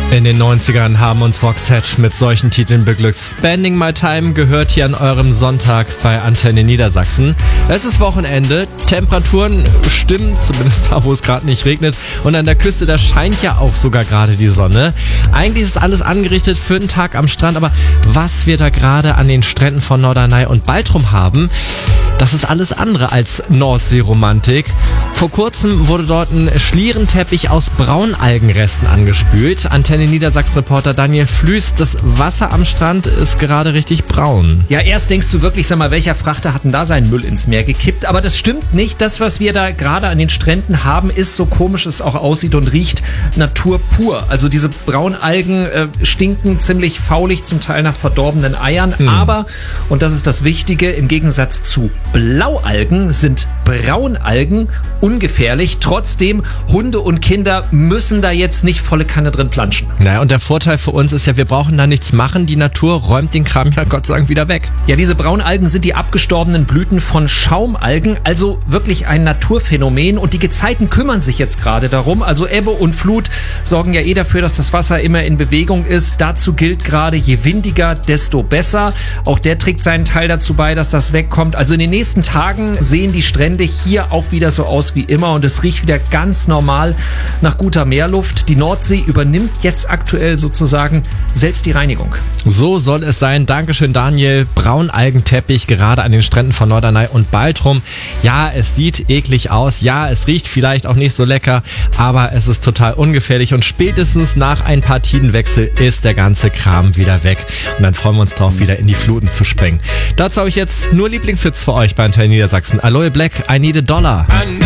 In den 90ern haben uns Roxette mit solchen Titeln beglückt. Spending My Time gehört hier an eurem Sonntag bei Antenne Niedersachsen. Es ist Wochenende, Temperaturen stimmen, zumindest da, wo es gerade nicht regnet. Und an der Küste, da scheint ja auch sogar gerade die Sonne. Eigentlich ist alles angerichtet für einen Tag am Strand, aber was wir da gerade an den Stränden von Norderney und Baltrum haben, das ist alles andere als Nordseeromantik. Vor kurzem wurde dort ein Schlierenteppich aus Braunalgenresten angespült. Antenne Niedersachsen-Reporter Daniel Flüß, das Wasser am Strand ist gerade richtig braun. Ja, erst denkst du wirklich, sag mal, welcher Frachter hat denn da seinen Müll ins Meer gekippt? Aber das stimmt nicht. Das, was wir da gerade an den Stränden haben, ist, so komisch es auch aussieht und riecht, Natur pur. Also diese Braunalgen stinken ziemlich faulig, zum Teil nach verdorbenen Eiern. Aber, und das ist das Wichtige, im Gegensatz zu Blaualgen sind Braunalgen ungefährlich. Trotzdem, Hunde und Kinder müssen da jetzt nicht volle Kanne drin planschen. Naja, und der Vorteil für uns ist ja, wir brauchen da nichts machen. Die Natur räumt den Kram ja Gott sei Dank wieder weg. Ja, diese Braunalgen sind die abgestorbenen Blüten von Schaumalgen, also wirklich ein Naturphänomen. Und die Gezeiten kümmern sich jetzt gerade darum. Also Ebbe und Flut sorgen ja dafür, dass das Wasser immer in Bewegung ist. Dazu gilt gerade, je windiger, desto besser. Auch der trägt seinen Teil dazu bei, dass das wegkommt. Also in den nächsten Tagen sehen die Strände hier auch wieder so aus wie immer und es riecht wieder ganz normal nach guter Meerluft. Die Nordsee übernimmt jetzt aktuell sozusagen selbst die Reinigung. So soll es sein. Dankeschön, Daniel. Braunalgenteppich gerade an den Stränden von Norderney und Baltrum. Ja, es sieht eklig aus. Ja, es riecht vielleicht auch nicht so lecker, aber es ist total ungefährlich und spätestens nach ein paar Tidenwechsel ist der ganze Kram wieder weg. Und dann freuen wir uns drauf, wieder in die Fluten zu springen. Dazu habe ich jetzt nur Lieblingshits für euch bei Antenne Niedersachsen. Aloe Black, I Need a Dollar.